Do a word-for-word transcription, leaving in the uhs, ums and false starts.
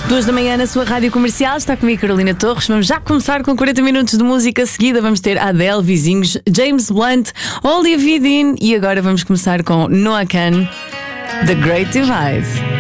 Duas da manhã na sua rádio comercial, está comigo Carolina Torres. Vamos já começar com quarenta minutos de música. A seguida vamos ter Adele, Vizinhos, James Blunt, Olivia Dean e agora vamos começar com Noah Kahan, The Great Divide.